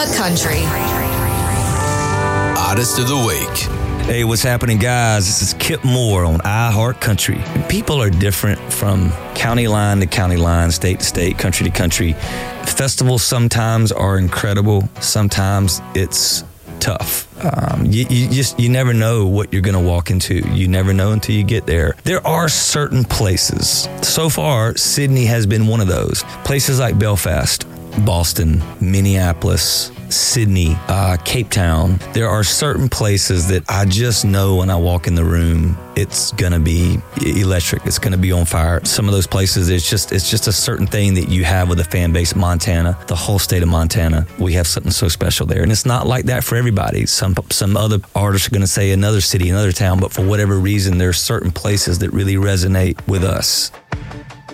iHeart Country. Artist of the Week. Hey, what's happening, guys? This is Kip Moore on iHeart Country. People are different from county line to county line, state to state, country to country. Festivals sometimes are incredible. Sometimes it's tough. You never know what you're going to walk into. You never know until you get there. There are certain places. So far, Sydney has been one of those. Places like Belfast, Boston, Minneapolis, Sydney, Cape Town. There are certain places that I just know when I walk in the room, it's going to be electric. It's going to be on fire. Some of those places, it's just a certain thing that you have with the fan base. Montana, the whole state of Montana, we have something so special there. And it's not like that for everybody. Some other artists are going to say another city, another town, but for whatever reason, there are certain places that really resonate with us.